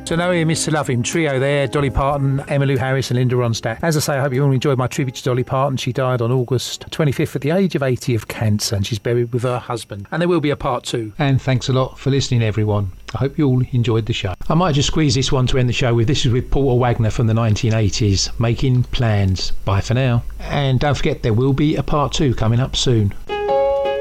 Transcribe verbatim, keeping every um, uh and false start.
So know him, Mister Love Him, trio there, Dolly Parton, Emmylou Harris and Linda Ronstadt. As I say, I hope you all enjoyed my tribute to Dolly Parton. She died on August twenty-fifth at the age of eighty of cancer, and she's buried with her husband. And there will be a part two. And thanks a lot for listening, everyone. I hope you all enjoyed the show. I might just squeeze this one to end the show with. This is with Porter Wagner from the nineteen eighties, Making Plans. Bye for now. And don't forget, there will be a part two coming up soon.